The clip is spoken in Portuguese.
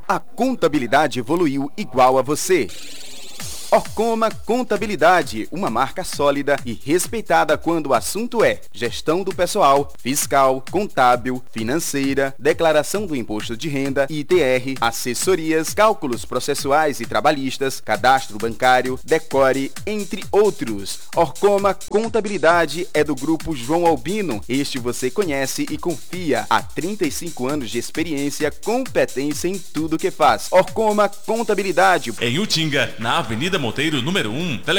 A contabilidade evoluiu igual a você. Orcoma Contabilidade, uma marca sólida e respeitada quando o assunto é gestão do pessoal, fiscal, contábil, financeira, declaração do imposto de renda, ITR, assessorias, cálculos processuais e trabalhistas, cadastro bancário, decore, entre outros. Orcoma Contabilidade é do grupo João Albino. Este você conhece e confia. Há 35 anos de experiência, competência em tudo que faz. Orcoma Contabilidade. Em Utinga, na Avenida Monteiro, número 1,